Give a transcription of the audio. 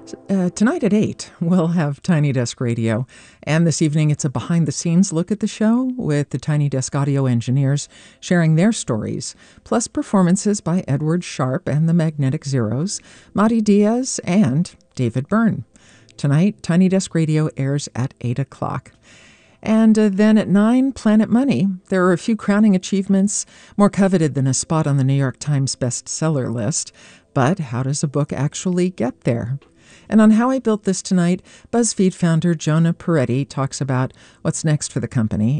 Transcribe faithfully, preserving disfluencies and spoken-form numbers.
Uh, tonight at eight, we'll have Tiny Desk Radio. And this evening, it's a behind-the-scenes look at the show with the Tiny Desk audio engineers sharing their stories, plus performances by Edward Sharp and the Magnetic Zeros, Madi Diaz, and David Byrne. Tonight, Tiny Desk Radio airs at eight o'clock. And uh, then at nine, Planet Money. There are a few crowning achievements more coveted than a spot on the New York Times bestseller list. But how does a book actually get there? And on How I Built This Tonight, BuzzFeed founder Jonah Peretti talks about what's next for the company